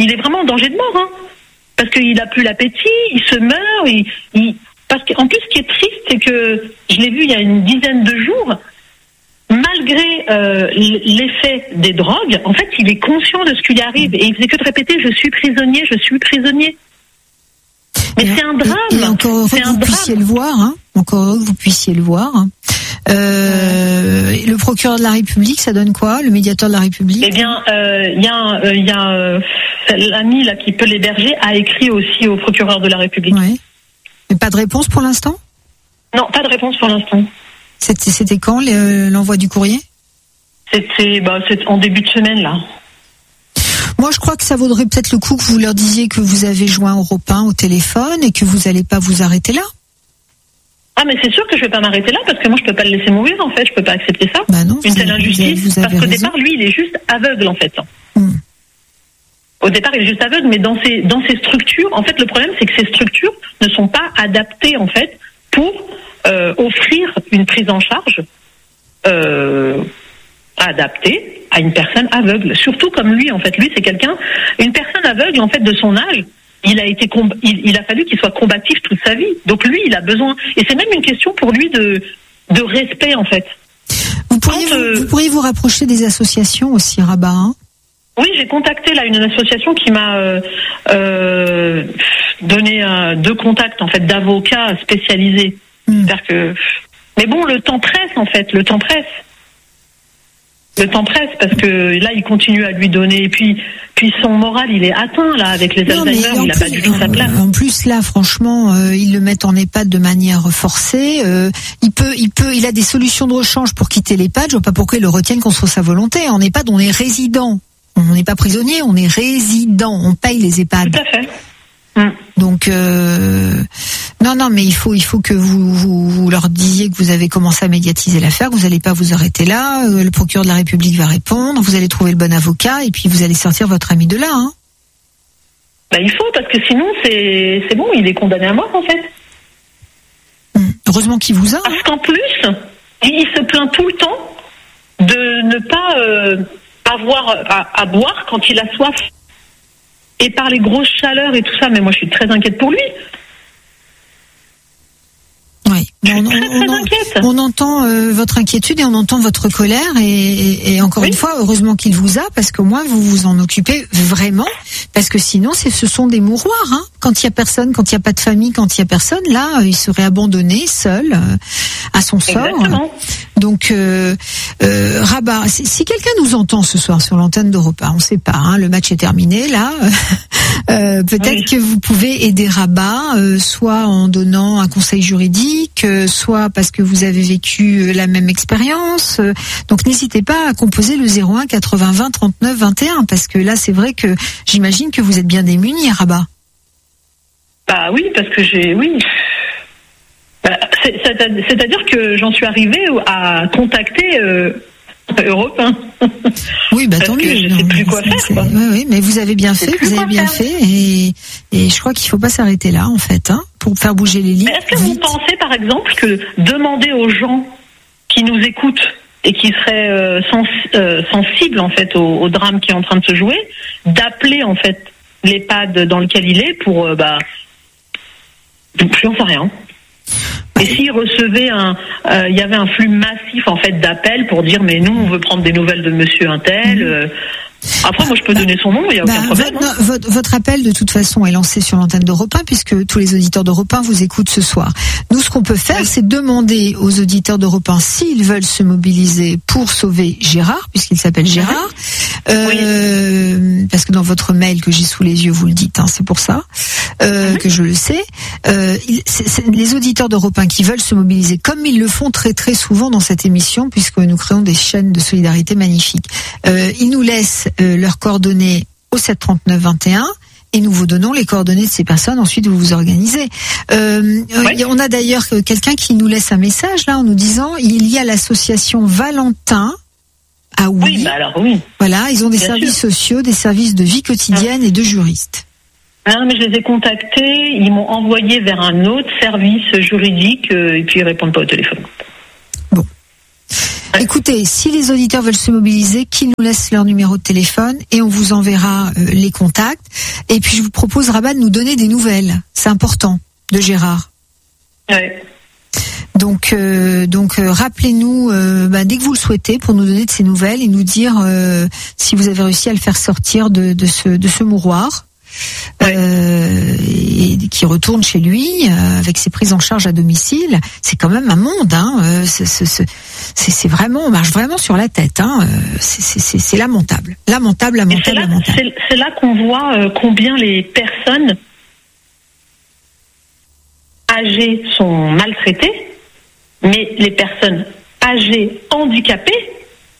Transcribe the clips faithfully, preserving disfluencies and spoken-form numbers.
il est vraiment en danger de mort, hein. Parce qu'il a plus l'appétit, il se meurt, il, il... parce qu'en plus, ce qui est triste, c'est que je l'ai vu il y a une dizaine de jours, malgré euh, l'effet des drogues, en fait, il est conscient de ce qui lui arrive et il faisait que de répéter « je suis prisonnier, je suis prisonnier ». Mais et, c'est un drame. Et, et encore heureux que vous puissiez le voir, hein. Encore heureux que vous puissiez le voir. Hein. Euh, ouais. Le procureur de la République, ça donne quoi? Le médiateur de la République? Eh bien, il euh, y a, il euh, y a euh, l'ami là qui peut l'héberger a écrit aussi au procureur de la République. Ouais. Mais pas de réponse pour l'instant? Non, pas de réponse pour l'instant. C'était, c'était quand l'envoi du courrier? C'était, bah, c'est en début de semaine là. Moi, je crois que ça vaudrait peut-être le coup que vous leur disiez que vous avez joint Europe un au téléphone et que vous n'allez pas vous arrêter là. Ah, mais c'est sûr que je vais pas m'arrêter là parce que moi je peux pas le laisser mourir en fait, je peux pas accepter ça. Bah non, une telle avez, injustice. Vous avez, vous avez parce qu'au raison. départ, lui, il est juste aveugle en fait. Hmm. Au départ, il est juste aveugle, mais dans ces dans ces structures, en fait, le problème c'est que ces structures ne sont pas adaptées en fait pour euh, offrir une prise en charge euh, adaptée à une personne aveugle. Surtout comme lui, en fait, lui c'est quelqu'un, une personne aveugle en fait de son âge. Il a été, il, il a fallu qu'il soit combatif toute sa vie. Donc lui, il a besoin, et c'est même une question pour lui de de respect en fait. Vous pourriez, Quand, euh, vous, vous pourriez vous rapprocher des associations aussi, Rabat. Hein? Oui, j'ai contacté là une association qui m'a euh, euh, donné euh, deux contacts en fait d'avocats spécialisés. Mm. C'est-à-dire que, mais bon, le temps presse en fait, le temps presse. Le temps presse parce que là, il continue à lui donner. Et puis, puis son moral, il est atteint là avec les non, Alzheimer. Il n'a pas du tout sa place. En plus, là, franchement, euh, ils le mettent en EHPAD de manière forcée. Euh, il peut, il peut, il a des solutions de rechange pour quitter l'EHPAD. Je vois pas pourquoi ils le retiennent contre sa volonté. En EHPAD, on est résident. On n'est pas prisonnier, on est résident. On paye les EHPAD. Tout à fait. Donc euh, non non mais il faut il faut que vous, vous vous leur disiez que vous avez commencé à médiatiser l'affaire, que vous n'allez pas vous arrêter là, euh, le procureur de la République va répondre, vous allez trouver le bon avocat et puis vous allez sortir votre ami de là. Hein. Bah il faut parce que sinon c'est c'est bon, il est condamné à mort en fait. Hum, heureusement qu'il vous a. Parce qu'en plus il se plaint tout le temps de ne pas euh, avoir à, à boire quand il a soif. Et par les grosses chaleurs et tout ça, mais moi je suis très inquiète pour lui. Oui, je suis on, très, on, très on, inquiète. On entend euh, votre inquiétude et on entend votre colère et, et, et encore oui. une fois, heureusement qu'il vous a parce qu'au moins vous vous en occupez vraiment parce que sinon c'est, ce sont des mouroirs. Hein. Quand il y a personne, quand il n'y a pas de famille, quand il y a personne, là il serait abandonné seul euh, à son sort. Exactement. Donc, euh, euh, Rabat, si, si quelqu'un nous entend ce soir sur l'antenne d'Europe un, on ne sait pas, hein, le match est terminé là. euh, peut-être oui. que vous pouvez aider Rabat, euh, soit en donnant un conseil juridique, euh, soit parce que vous avez vécu la même expérience. Euh, donc, n'hésitez pas à composer le zéro un quatre-vingts vingt trente-neuf vingt et un, parce que là, c'est vrai que j'imagine que vous êtes bien démunis, Rabat. Bah oui, parce que j'ai, oui. C'est, c'est-à-dire que j'en suis arrivée à contacter euh, Europe un. Oui, bah tant mieux. Je ne sais plus quoi faire. Quoi. Oui, oui, mais vous avez bien fait, vous avez bien faire. fait, et, et je crois qu'il ne faut pas s'arrêter là, en fait, hein, pour faire bouger les lignes. Mais est-ce que vite. Vous pensez, par exemple, que demander aux gens qui nous écoutent et qui seraient euh, sens, euh, sensibles en fait au, au drame qui est en train de se jouer, d'appeler en fait l'EHPAD dans lequel il est pour, euh, bah, j'en sais rien. Et s'il recevait un, il euh, y avait un flux massif en fait d'appels pour dire mais nous on veut prendre des nouvelles de Monsieur Untel. Euh, Après moi je peux donner son nom, il n'y a bah, aucun problème. Votre, hein. votre, votre appel de toute façon est lancé sur l'antenne d'Europe un puisque tous les auditeurs d'Europe un vous écoutent ce soir. Nous ce qu'on peut faire oui. c'est demander aux auditeurs d'Europe un s'ils veulent se mobiliser pour sauver Gérard puisqu'il s'appelle Gérard. Euh, oui. Parce que dans votre mail que j'ai sous les yeux vous le dites, hein, c'est pour ça euh, mm-hmm. que je le sais. Euh, c'est, c'est les auditeurs d'Europe un qui veulent se mobiliser comme ils le font très très souvent dans cette émission puisque nous créons des chaînes de solidarité magnifiques. Euh, ils nous laissent euh, leurs coordonnées au sept trente-neuf vingt et un et nous vous donnons les coordonnées de ces personnes. Ensuite, vous vous organisez. Euh, oui. On a d'ailleurs quelqu'un qui nous laisse un message là en nous disant il y a l'association Valentin. Ah oui. Oui, bah alors oui. Voilà, ils ont des Bien services sûr. sociaux, des services de vie quotidienne ah. et de juristes. Non, mais je les ai contactés, ils m'ont envoyé vers un autre service juridique euh, et puis ils répondent pas au téléphone. Bon. Ouais. Écoutez, si les auditeurs veulent se mobiliser, qu'ils nous laissent leur numéro de téléphone et on vous enverra euh, les contacts. Et puis je vous propose, Rabat, de nous donner des nouvelles. C'est important, de Gérard. Ouais. Donc, euh, donc euh, rappelez-nous euh, bah, dès que vous le souhaitez pour nous donner de ces nouvelles et nous dire euh, si vous avez réussi à le faire sortir de, de ce de ce mouroir. Ouais. Euh, et qui retourne chez lui euh, avec ses prises en charge à domicile. C'est quand même un monde, hein. Euh, c'est, c'est, c'est, c'est vraiment, on marche vraiment sur la tête, hein. Euh, c'est, c'est, c'est, c'est lamentable, lamentable, Et lamentable, c'est là, lamentable. c'est, c'est là qu'on voit euh, combien les personnes âgées sont maltraitées, mais les personnes âgées handicapées,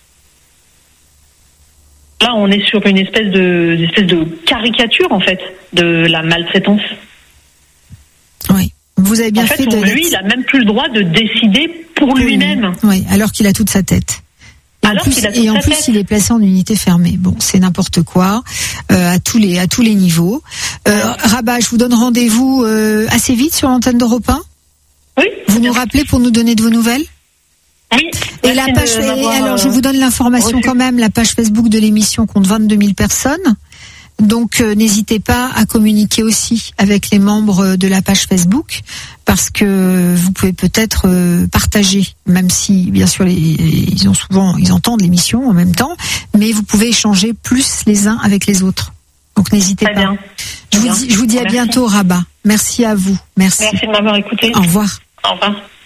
là, on est sur une espèce de, une espèce de caricature, en fait, de la maltraitance. Oui. Vous avez bien en fait, fait de. lui, il a même plus le droit de décider pour, pour lui-même. Oui, alors qu'il a toute sa tête. Et alors en plus, qu'il a toute et en sa plus tête. il est placé en unité fermée. Bon, c'est n'importe quoi euh, à tous les à tous les niveaux. Euh, Rabat, je vous donne rendez-vous euh, assez vite sur l'antenne d'Europe un. Oui. Vous nous rappelez pour nous donner de vos nouvelles. Oui. Et la page, et alors je vous donne l'information quand même, la page Facebook de l'émission compte vingt-deux mille personnes. Donc euh, n'hésitez pas à communiquer aussi avec les membres de la page Facebook parce que vous pouvez peut-être euh, partager, même si bien sûr les, ils ont souvent ils entendent l'émission en même temps, mais vous pouvez échanger plus les uns avec les autres. Donc n'hésitez Très pas. bien. Je vous Bien. dis, je vous dis à Merci. bientôt, Rabat. Merci à vous. Merci. Merci de m'avoir écouté. Au revoir. Au revoir.